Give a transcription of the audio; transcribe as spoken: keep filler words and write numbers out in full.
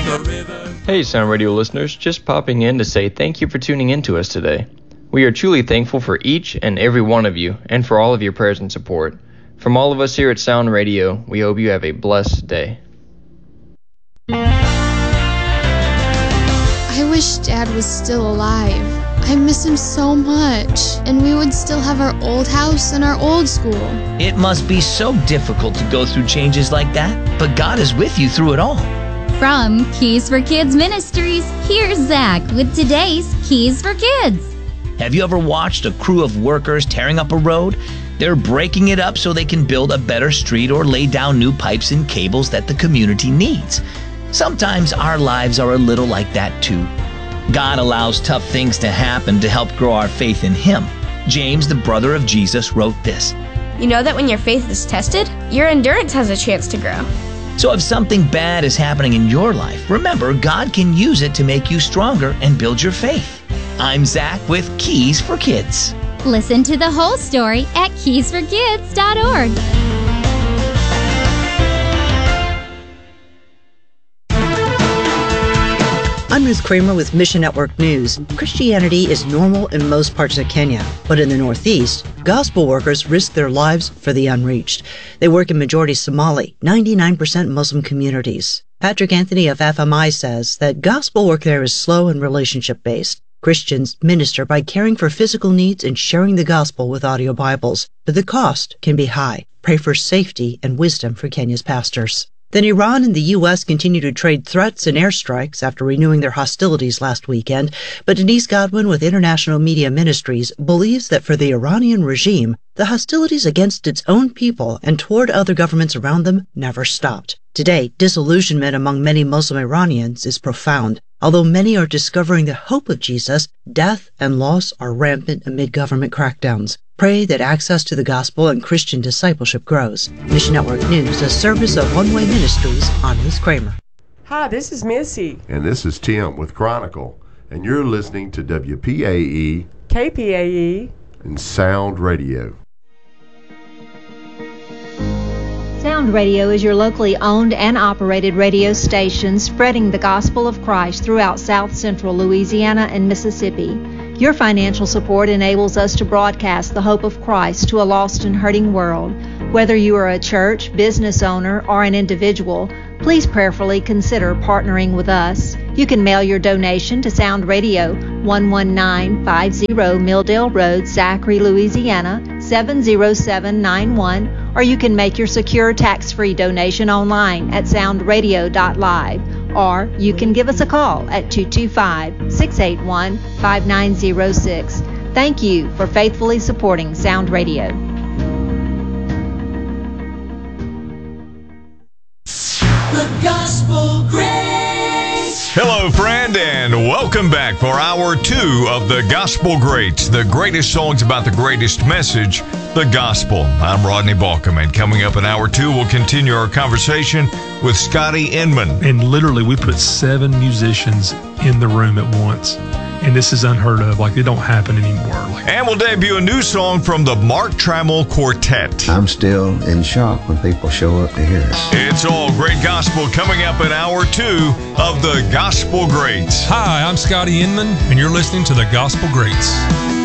like a river. Hey, Sound Radio listeners, just popping in to say thank you for tuning in to us today. We are truly thankful for each and every one of you and for all of your prayers and support. From all of us here at Sound Radio, we hope you have a blessed day. I wish Dad was still alive. I miss him so much, and we would still have our old house and our old school. It must be so difficult to go through changes like that, but God is with you through it all. From Keys for Kids Ministries, here's Zach with today's Keys for Kids. Have you ever watched a crew of workers tearing up a road? They're breaking it up so they can build a better street or lay down new pipes and cables that the community needs. Sometimes our lives are a little like that too. God allows tough things to happen to help grow our faith in Him. James, the brother of Jesus, wrote this. You know that when your faith is tested, your endurance has a chance to grow. So if something bad is happening in your life, remember God can use it to make you stronger and build your faith. I'm Zach with Keys for Kids. Listen to the whole story at keys for kids dot org. I'm Ruth Kramer with Mission Network News. Christianity is normal in most parts of Kenya, but in the Northeast, gospel workers risk their lives for the unreached. They work in majority Somali, ninety-nine percent Muslim communities. Patrick Anthony of F M I says that gospel work there is slow and relationship-based. Christians minister by caring for physical needs and sharing the gospel with audio Bibles, but the cost can be high. Pray for safety and wisdom for Kenya's pastors. Then Iran and the U S continue to trade threats and airstrikes after renewing their hostilities last weekend, but Denise Godwin with International Media Ministries believes that for the Iranian regime, the hostilities against its own people and toward other governments around them never stopped. Today, disillusionment among many Muslim Iranians is profound. Although many are discovering the hope of Jesus, death and loss are rampant amid government crackdowns. Pray that access to the gospel and Christian discipleship grows. Mission Network News, a service of One Way Ministries. I'm Ruth Kramer. Hi, this is Missy. And this is Tim with Chronicle. And you're listening to W P A E, K P A E, and Sound Radio. Sound Radio is your locally owned and operated radio station spreading the gospel of Christ throughout South Central Louisiana and Mississippi. Your financial support enables us to broadcast the hope of Christ to a lost and hurting world. Whether you are a church, business owner, or an individual, please prayerfully consider partnering with us. You can mail your donation to Sound Radio, one one nine five zero Milldale Road, Zachary, Louisiana, seven zero seven nine one, or you can make your secure tax-free donation online at sound radio dot live, or you can give us a call at two two five, six eight one, five nine zero six. Thank you for faithfully supporting Sound Radio. The Gospel Grace. Hello, friend, and welcome back for hour two of the Gospel Greats, the greatest songs about the greatest message, the gospel. I'm Rodney Balkum, and coming up in hour two, we'll continue our conversation with Scotty Inman. And literally, we put seven musicians in the room at once. And this is unheard of. Like, it don't happen anymore. Like, and we'll debut a new song from the Mark Trammell Quartet. I'm still in shock when people show up to hear us. It's all great gospel coming up in hour two of the Gospel Greats. Hi, I'm Scotty Inman, and you're listening to the Gospel Greats.